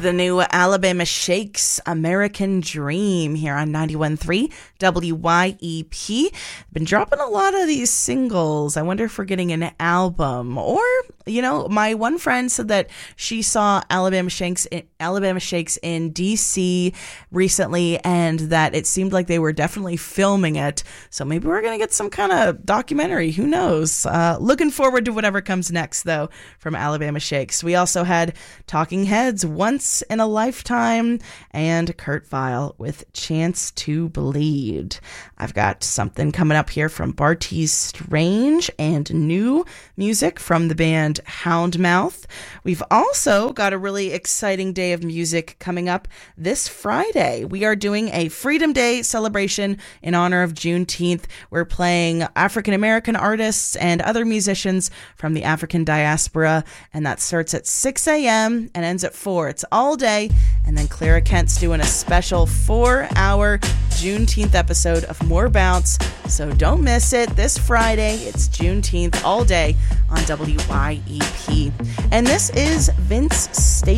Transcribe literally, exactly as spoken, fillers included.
The new Alabama Shakes, American Dream, here on ninety-one point three W Y E P. Been dropping a lot of these singles. I wonder if we're getting an album. Or, you know, my one friend said that she saw Alabama Shakes in, Alabama Shakes in D C recently, and that it seemed like they were definitely filming it. So maybe we're going to get some kind of documentary. Who knows? Uh, looking forward to whatever comes next, though, from Alabama Shakes. We also had Talking Heads, Once in a Lifetime, and Kurt Vile with Chance to Bleed. I've got something coming up here from Bartees Strange and new music from the band Houndmouth. We've also got a really exciting day of music coming up this Friday. We are doing a Freedom Day celebration in honor of Juneteenth. We're playing African American artists and other musicians from the African diaspora, and that starts at six a.m. and ends at four. It's all day, and then Clara Kent's doing a special four-hour Juneteenth episode of More Bounce, so don't miss it. This Friday, it's Juneteenth all day on W Y E P. And this is Vince Staples.